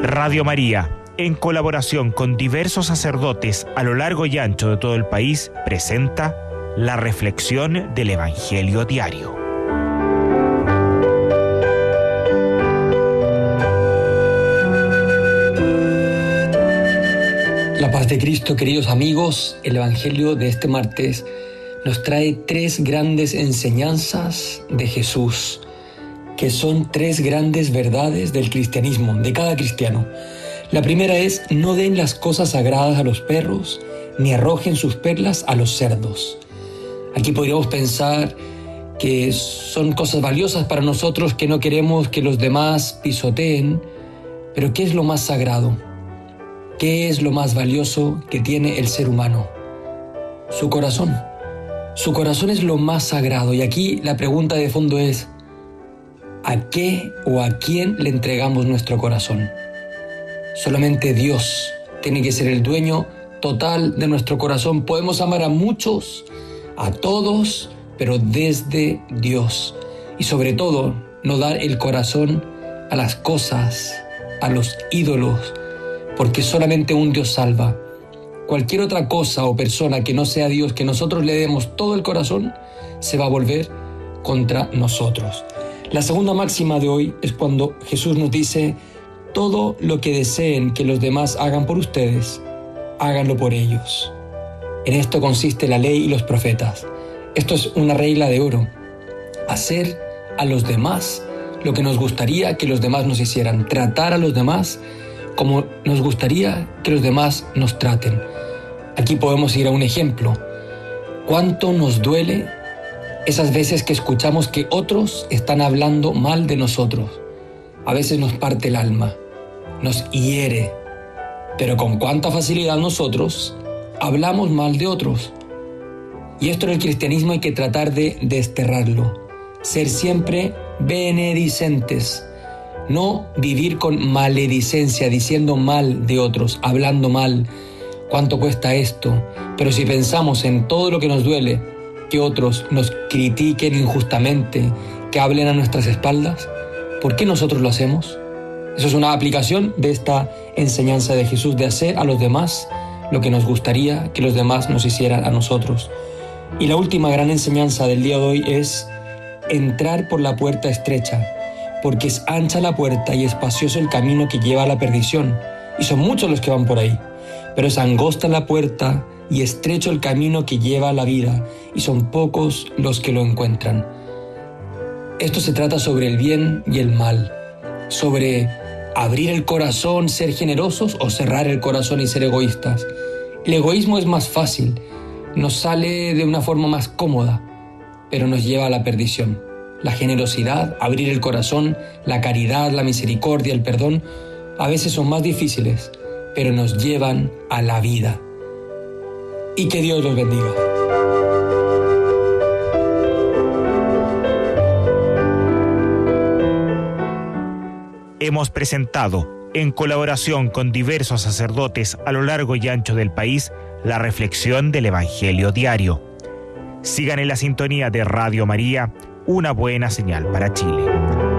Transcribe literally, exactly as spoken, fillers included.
Radio María, en colaboración con diversos sacerdotes a lo largo y ancho de todo el país, presenta la reflexión del Evangelio Diario. La paz de Cristo, queridos amigos. El Evangelio de este martes nos trae tres grandes enseñanzas de Jesús, que son tres grandes verdades del cristianismo, de cada cristiano. La primera es: no den las cosas sagradas a los perros, ni arrojen sus perlas a los cerdos. Aquí podríamos pensar que son cosas valiosas para nosotros que no queremos que los demás pisoteen, pero ¿qué es lo más sagrado? ¿Qué es lo más valioso que tiene el ser humano? Su corazón. Su corazón es lo más sagrado. Y aquí la pregunta de fondo es: ¿a qué o a quién le entregamos nuestro corazón? Solamente Dios tiene que ser el dueño total de nuestro corazón. Podemos amar a muchos, a todos, pero desde Dios. Y sobre todo, no dar el corazón a las cosas, a los ídolos, porque solamente un Dios salva. Cualquier otra cosa o persona que no sea Dios, que nosotros le demos todo el corazón, se va a volver contra nosotros. La segunda máxima de hoy es cuando Jesús nos dice: todo lo que deseen que los demás hagan por ustedes, háganlo por ellos. En esto consiste la ley y los profetas. Esto es una regla de oro: hacer a los demás lo que nos gustaría que los demás nos hicieran, tratar a los demás como nos gustaría que los demás nos traten. Aquí podemos ir a un ejemplo. ¿Cuánto nos duele esas veces que escuchamos que otros están hablando mal de nosotros? A veces nos parte el alma, nos hiere, pero con cuánta facilidad nosotros hablamos mal de otros. Y esto en el cristianismo hay que tratar de desterrarlo, ser siempre benedicentes, no vivir con maledicencia, diciendo mal de otros, hablando mal. ¿Cuánto cuesta esto? Pero si pensamos en todo lo que nos duele, que otros nos critiquen injustamente, que hablen a nuestras espaldas, ¿por qué nosotros lo hacemos? Eso es una aplicación de esta enseñanza de Jesús, de hacer a los demás lo que nos gustaría que los demás nos hicieran a nosotros. Y la última gran enseñanza del día de hoy es entrar por la puerta estrecha, porque es ancha la puerta y espacioso el camino que lleva a la perdición, y son muchos los que van por ahí, pero es angosta la puerta y estrecho el camino que lleva a la vida, y son pocos los que lo encuentran. Esto se trata sobre el bien y el mal, sobre abrir el corazón, ser generosos, o cerrar el corazón y ser egoístas. El egoísmo es más fácil, nos sale de una forma más cómoda, pero nos lleva a la perdición. La generosidad, abrir el corazón, la caridad, la misericordia, el perdón, a veces son más difíciles, pero nos llevan a la vida. Y que Dios los bendiga. Hemos presentado, en colaboración con diversos sacerdotes a lo largo y ancho del país, la reflexión del Evangelio Diario. Sigan en la sintonía de Radio María, una buena señal para Chile.